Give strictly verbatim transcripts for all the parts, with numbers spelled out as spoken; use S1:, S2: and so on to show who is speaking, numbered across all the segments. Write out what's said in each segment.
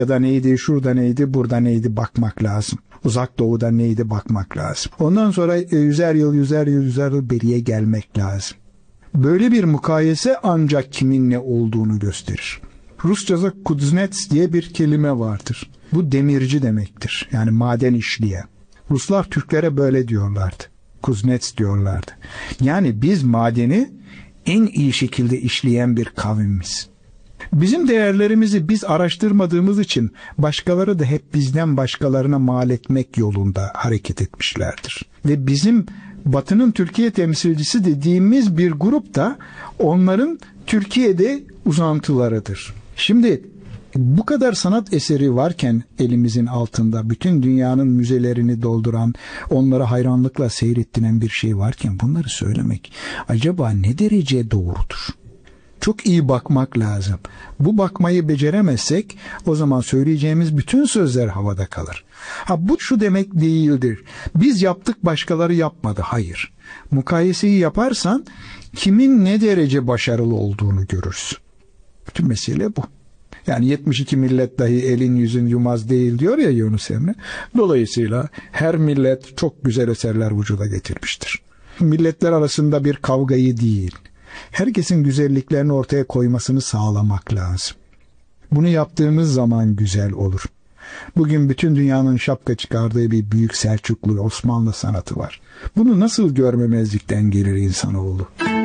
S1: Rusya'da neydi, şurada neydi, burada neydi bakmak lazım. Uzak Doğu'da neydi bakmak lazım. Ondan sonra yüzer yıl, yüzer yıl, yüzer yıl beriye gelmek lazım. Böyle bir mukayese ancak kimin ne olduğunu gösterir. Rusça'da kuznets diye bir kelime vardır. Bu demirci demektir. Yani maden işleyen. Ruslar Türklere böyle diyorlardı. Kuznets diyorlardı. Yani biz madeni en iyi şekilde işleyen bir kavimiz. Bizim değerlerimizi biz araştırmadığımız için başkaları da hep bizden başkalarına mal etmek yolunda hareket etmişlerdir. Ve bizim Batı'nın Türkiye temsilcisi dediğimiz bir grup da onların Türkiye'de uzantılarıdır. Şimdi bu kadar sanat eseri varken elimizin altında, bütün dünyanın müzelerini dolduran, onlara hayranlıkla seyrettiren bir şey varken bunları söylemek acaba ne derece doğrudur? Çok iyi bakmak lazım. Bu bakmayı beceremezsek o zaman söyleyeceğimiz bütün sözler havada kalır. Ha, bu şu demek değildir. Biz yaptık, başkaları yapmadı. Hayır. Mukayeseyi yaparsan kimin ne derece başarılı olduğunu görürsün. Bütün mesele bu. Yani yetmiş iki millet dahi elin yüzün yumaz değil diyor ya Yunus Emre. Dolayısıyla her millet çok güzel eserler vücuda getirmiştir. Milletler arasında bir kavgayı değil, herkesin güzelliklerini ortaya koymasını sağlamak lazım. Bunu yaptığımız zaman güzel olur. Bugün bütün dünyanın şapka çıkardığı bir büyük Selçuklu Osmanlı sanatı var. Bunu nasıl görmemezlikten gelir insanoğlu?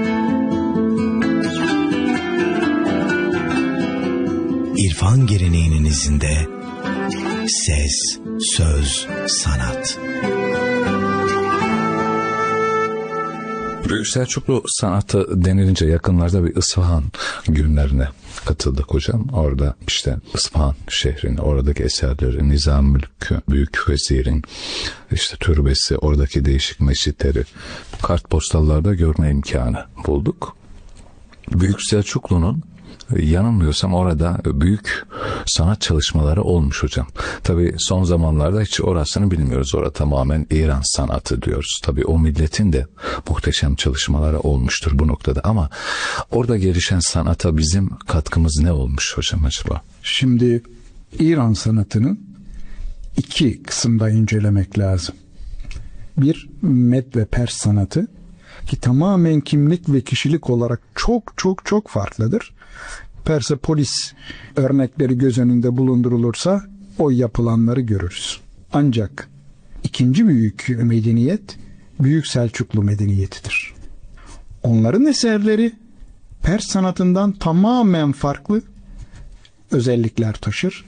S2: İrfan geleneğinin izinde ses, söz, sanat.
S3: Büyük Selçuklu sanatı denilince yakınlarda bir İsfahan günlerine katıldık hocam. Orada işte İsfahan şehrin, oradaki eserleri, Nizamülk Büyük Vezir'in işte türbesi, oradaki değişik mescitleri kartpostallarda görme imkanı bulduk. Büyük Selçuklu'nun yanılmıyorsam orada büyük sanat çalışmaları olmuş hocam. Tabii son zamanlarda hiç orasını bilmiyoruz. Orada tamamen İran sanatı diyoruz. Tabii o milletin de muhteşem çalışmaları olmuştur bu noktada ama orada gelişen sanata bizim katkımız ne olmuş hocam acaba?
S1: Şimdi İran sanatını iki kısımda incelemek lazım. Bir, Med ve Pers sanatı ki tamamen kimlik ve kişilik olarak çok çok çok farklıdır. Persepolis örnekleri göz önünde bulundurulursa o yapılanları görürüz. Ancak ikinci büyük medeniyet Büyük Selçuklu medeniyetidir. Onların eserleri Pers sanatından tamamen farklı özellikler taşır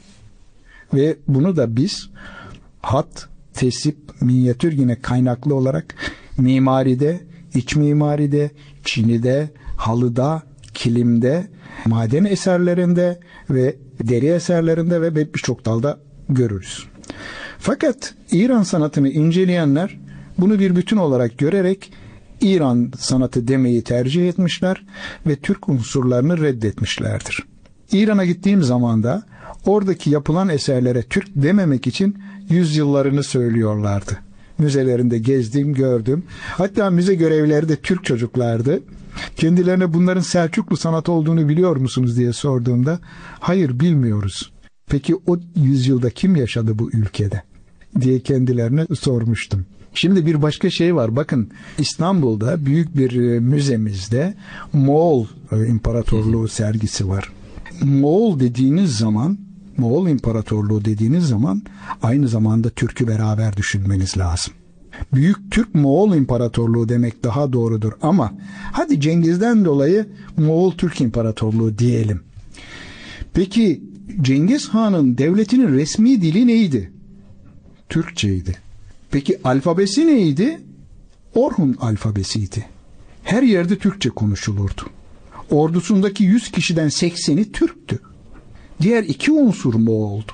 S1: ve bunu da biz hat, tesip, minyatür yine kaynaklı olarak mimaride, iç mimaride, çinide, halıda, kilimde, maden eserlerinde ve deri eserlerinde ve birçok dalda görürüz. Fakat İran sanatını inceleyenler bunu bir bütün olarak görerek İran sanatı demeyi tercih etmişler ve Türk unsurlarını reddetmişlerdir. İran'a gittiğim zaman da oradaki yapılan eserlere Türk dememek için yüzyıllarını söylüyorlardı. Müzelerinde gezdim, gördüm. Hatta müze görevlileri de Türk çocuklardı. Kendilerine bunların Selçuklu sanatı olduğunu biliyor musunuz diye sorduğumda hayır bilmiyoruz. Peki o yüzyılda kim yaşadı bu ülkede diye kendilerine sormuştum. Şimdi bir başka şey var. Bakın İstanbul'da büyük bir müzemizde Moğol İmparatorluğu sergisi var. Moğol dediğiniz zaman, Moğol İmparatorluğu dediğiniz zaman aynı zamanda Türk'ü beraber düşünmeniz lazım. Büyük Türk Moğol İmparatorluğu demek daha doğrudur ama hadi Cengiz'den dolayı Moğol Türk İmparatorluğu diyelim. Peki Cengiz Han'ın devletinin resmi dili neydi? Türkçeydi. Peki alfabesi neydi? Orhun alfabesiydi. Her yerde Türkçe konuşulurdu. Ordusundaki yüz kişiden sekseni Türktü. Diğer iki unsur Moğol'du.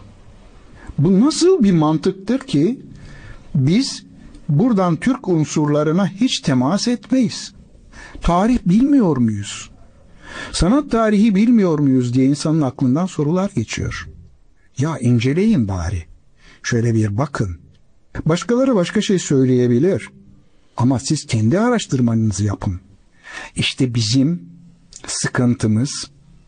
S1: Bu nasıl bir mantıktır ki biz buradan Türk unsurlarına hiç temas etmeyiz? Tarih bilmiyor muyuz? Sanat tarihi bilmiyor muyuz diye insanın aklından sorular geçiyor. Ya inceleyin bari. Şöyle bir bakın. Başkaları başka şey söyleyebilir. Ama siz kendi araştırmanızı yapın. İşte bizim sıkıntımız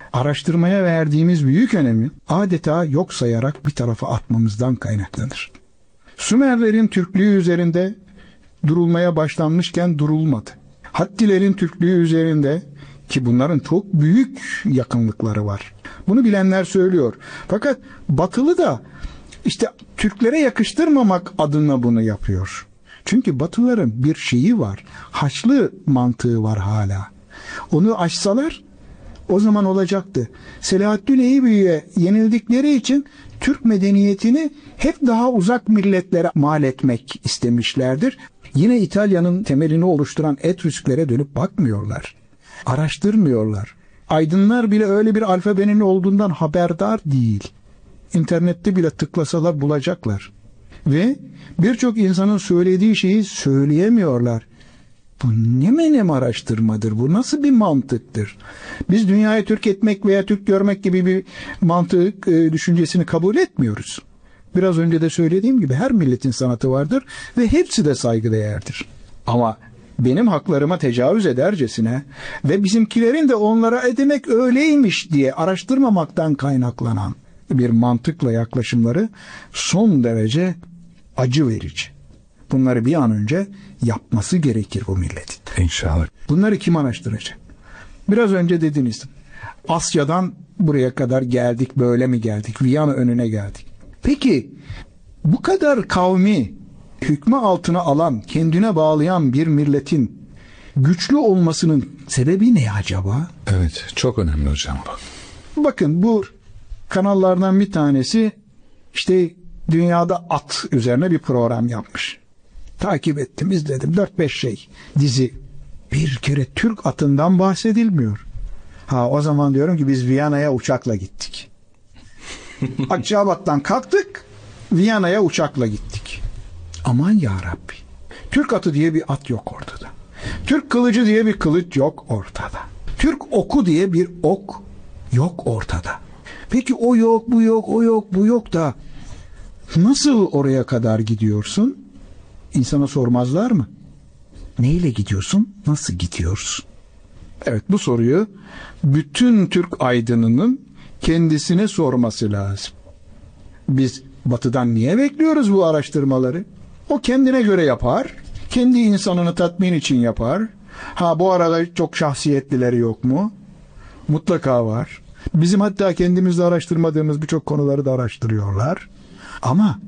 S1: araştırmaya verdiğimiz büyük önemi adeta yok sayarak bir tarafa atmamızdan kaynaklanır. Sümerlerin Türklüğü üzerinde durulmaya başlanmışken durulmadı. Hattilerin Türklüğü üzerinde, ki bunların çok büyük yakınlıkları var, bunu bilenler söylüyor. Fakat Batılı da işte Türklere yakıştırmamak adına bunu yapıyor. Çünkü Batılıların bir şeyi var. Haçlı mantığı var hala. Onu aşsalar o zaman olacaktı. Selahaddin Eyyubi'ye yenildikleri için Türk medeniyetini hep daha uzak milletlere mal etmek istemişlerdir. Yine İtalya'nın temelini oluşturan Etrüsklere dönüp bakmıyorlar. Araştırmıyorlar. Aydınlar bile öyle bir alfabenin olduğundan haberdar değil. İnternette bile tıklasalar bulacaklar. Ve birçok insanın söylediği şeyi söyleyemiyorlar. Bu ne menem araştırmadır? Bu nasıl bir mantıktır? Biz dünyayı Türk etmek veya Türk görmek gibi bir mantık e, düşüncesini kabul etmiyoruz. Biraz önce de söylediğim gibi her milletin sanatı vardır ve hepsi de saygıdeğerdir. Ama benim haklarıma tecavüz edercesine ve bizimkilerin de onlara edemek öyleymiş diye araştırmamaktan kaynaklanan bir mantıkla yaklaşımları son derece acı verici. Bunları bir an önce yapması gerekir bu milletin.
S3: İnşallah.
S1: Bunları kim araştıracak? Biraz önce dediniz. Asya'dan buraya kadar geldik, böyle mi geldik? Viyana önüne geldik. Peki bu kadar kavmi hükmü altına alan, kendine bağlayan bir milletin güçlü olmasının sebebi ne acaba?
S3: Evet, çok önemli hocam bu.
S1: Bakın, bu kanallardan bir tanesi işte dünyada at üzerine bir program yapmış. Takip ettim, izledim. dört beş şey dizi. Bir kere Türk atından bahsedilmiyor. Ha, o zaman diyorum ki biz Viyana'ya uçakla gittik. Akçabat'tan kalktık, Viyana'ya uçakla gittik. Aman ya Rabbi. Türk atı diye bir at yok ortada. Türk kılıcı diye bir kılıç yok ortada. Türk oku diye bir ok yok ortada. Peki o yok, bu yok, o yok, bu yok da nasıl oraya kadar gidiyorsun? İnsana sormazlar mı? Neyle gidiyorsun? Nasıl gidiyorsun? Evet, bu soruyu bütün Türk aydınının kendisine sorması lazım. Biz Batı'dan niye bekliyoruz bu araştırmaları? O kendine göre yapar. Kendi insanını tatmin için yapar. Ha, bu arada çok şahsiyetlileri yok mu? Mutlaka var. Bizim hatta kendimizde araştırmadığımız birçok konuları da araştırıyorlar. Ama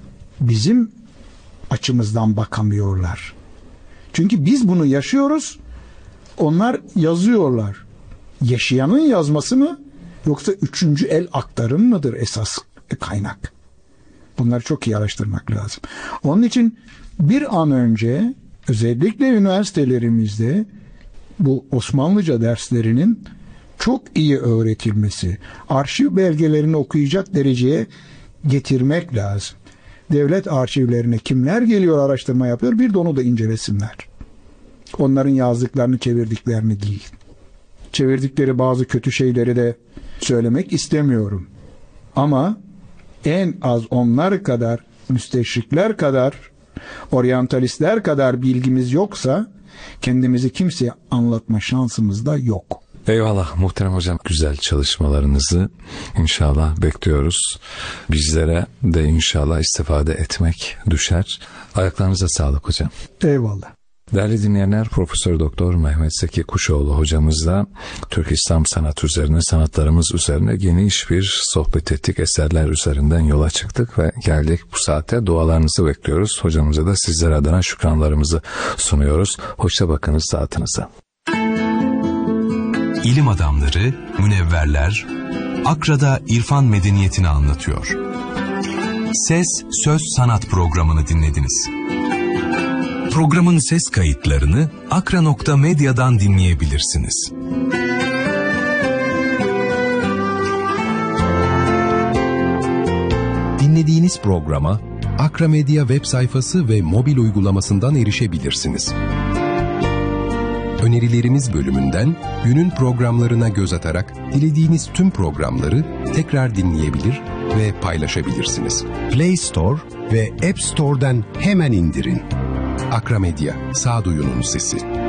S1: bizim açımızdan bakamıyorlar. Çünkü biz bunu yaşıyoruz. Onlar yazıyorlar. Yaşayanın yazması mı? Yoksa üçüncü el aktarım mıdır esas kaynak? Bunları çok iyi araştırmak lazım. Onun için bir an önce özellikle üniversitelerimizde bu Osmanlıca derslerinin çok iyi öğretilmesi, arşiv belgelerini okuyacak dereceye getirmek lazım. Devlet arşivlerine kimler geliyor, araştırma yapıyor, bir de onu da incelesinler. Onların yazdıklarını, çevirdiklerini değil. Çevirdikleri bazı kötü şeyleri de söylemek istemiyorum. Ama en az onlar kadar, müsteşrikler kadar, oryantalistler kadar bilgimiz yoksa kendimizi kimseye anlatma şansımız da yok.
S3: Eyvallah muhterem hocam, güzel çalışmalarınızı inşallah bekliyoruz. Bizlere de inşallah istifade etmek düşer. Ayaklarınıza sağlık hocam.
S1: Eyvallah.
S3: Değerli dinleyenler, Profesör Doktor Mehmet Zeki Kuşoğlu hocamızla Türk İslam sanatı üzerine, sanatlarımız üzerine geniş bir sohbet ettik. Eserler üzerinden yola çıktık ve geldik bu saate. Dualarınızı bekliyoruz. Hocamıza da sizler adına şükranlarımızı sunuyoruz. Hoşça bakınız saatinize.
S2: İlim adamları, münevverler, Akra'da İrfan medeniyetini anlatıyor. Ses, Söz, Sanat programını dinlediniz. Programın ses kayıtlarını akra nokta medya'dan dinleyebilirsiniz. Dinlediğiniz programa Akra Medya web sayfası ve mobil uygulamasından erişebilirsiniz. Önerilerimiz bölümünden günün programlarına göz atarak dilediğiniz tüm programları tekrar dinleyebilir ve paylaşabilirsiniz. Play Store ve App Store'dan hemen indirin. Akra Medya, sağduyunun sesi.